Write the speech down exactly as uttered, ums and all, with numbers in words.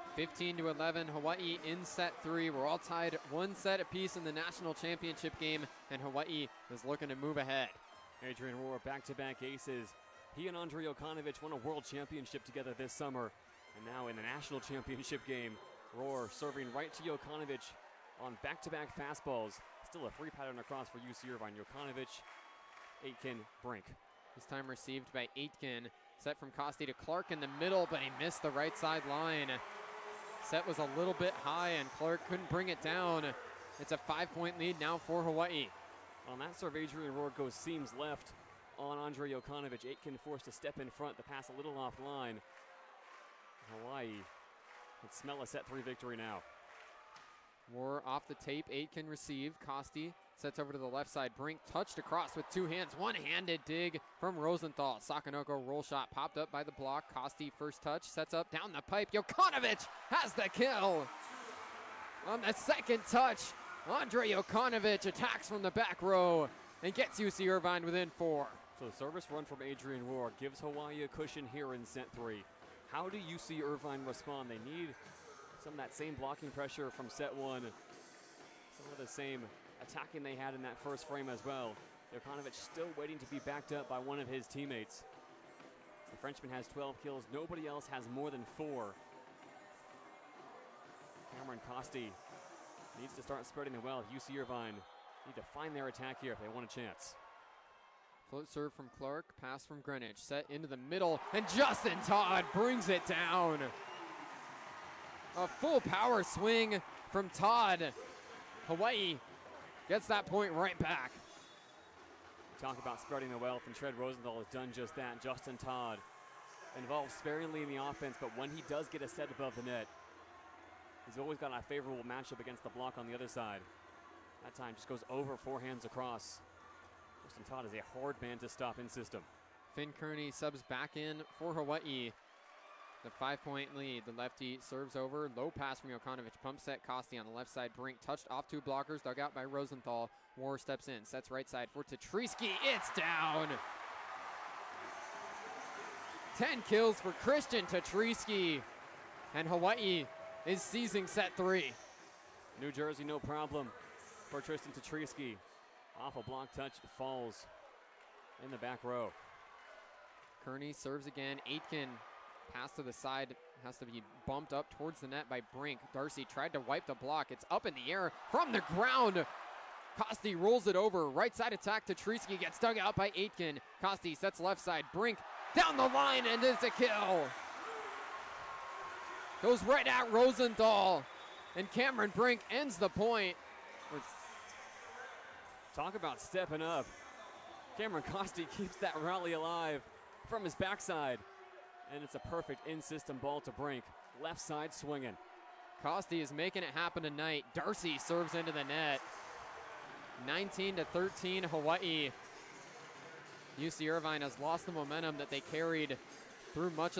fifteen to eleven, Hawaii in set three. We're all tied one set apiece in the national championship game, and Hawaii is looking to move ahead. Adrian Rohr, back-to-back aces. He and Andre Jokanovic won a world championship together this summer, and now in the national championship game, Rohr serving right to Jokanovic on back-to-back fastballs. Still a three pattern across for U C Irvine. Jokanovic, Aitken, Brink. This time received by Aitken. Set from Costi to Clark in the middle, but he missed the right side line. Set was a little bit high, and Clark couldn't bring it down. It's a five-point lead now for Hawaii. On that serve, Adrian Rohr goes seams left on Andre Jokanovic. Aitken forced to step in front. The pass a little offline. Hawaii would smell a set three victory now. Rohr off the tape. Aitken receive. Costi sets over to the left side. Brink touched across with two hands. One-handed dig from Rosenthal. Sakonoko roll shot popped up by the block. Costi first touch. Sets up down the pipe. Jokanovic has the kill. On the second touch, Andre Jokanovic attacks from the back row and gets U C Irvine within four. So the service run from Adrian Rohr gives Hawaii a cushion here in set three. How do U C Irvine respond? They need some of that same blocking pressure from set one. Some of the same attacking they had in that first frame as well. Jokanovic still waiting to be backed up by one of his teammates. The Frenchman has twelve kills. Nobody else has more than four. Cameron Costi needs to start spreading the wealth. U C Irvine need to find their attack here if they want a chance. Float serve from Clark, pass from Greenwich, set into the middle, and Justin Todd brings it down. A full power swing from Todd. Hawaii gets that point right back. Talk about spreading the wealth, and Tread Rosenthal has done just that. Justin Todd involved sparingly in the offense, but when he does get a set above the net, he's always got a favorable matchup against the block on the other side. That time just goes over four hands across. Justin Todd is a hard man to stop in system. Finn Kearney subs back in for Hawaii. The five-point lead. The lefty serves over. Low pass from Jokanovic. Pump set Costi on the left side. Brink touched off two blockers. Dug out by Rosenthal. Rohr steps in. Sets right side for Tatrisky. It's down. Ten kills for Christian Tatrisky. And Hawaii is seizing set three. New Jersey, no problem for Tristan Tatrisky. Off a block touch, falls in the back row. Kearney serves again. Aitken, pass to the side, has to be bumped up towards the net by Brink. Darcy tried to wipe the block. It's up in the air from the ground. Costi rolls it over. Right side attack. Tatrisky gets dug out by Aitken. Costi sets left side. Brink down the line, and it's a kill. Goes right at Rosenthal, and Cameron Brink ends the point. Talk about stepping up. Cameron Costi keeps that rally alive from his backside, and it's a perfect in-system ball to Brink. Left side swinging. Costi is making it happen tonight. Darcy serves into the net. nineteen to thirteen Hawaii. U C Irvine has lost the momentum that they carried through much